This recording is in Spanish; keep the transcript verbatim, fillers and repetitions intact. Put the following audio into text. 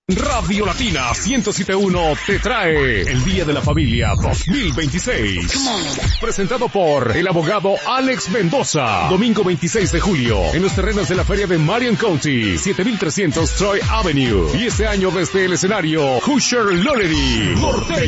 Radio Latina ciento siete punto uno te trae el Día de la Familia dos mil veintiséis. Presentado por el abogado Alex Mendoza. Domingo veintiséis de julio, en los terrenos de la feria de Marion County, siete mil trescientos Troy Avenue. Y este año desde el escenario, Usher Lonery. Norteño.